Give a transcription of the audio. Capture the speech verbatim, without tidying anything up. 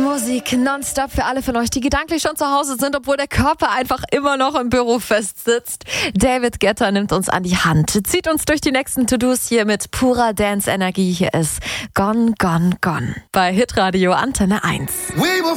Musik nonstop für alle von euch, die gedanklich schon zu Hause sind, obwohl der Körper einfach immer noch im Büro festsitzt. David Guetta nimmt uns an die Hand, zieht uns durch die nächsten To-Dos hier mit purer Dance-Energie. Hier ist Gone, Gone, Gone bei Hitradio Antenne eins.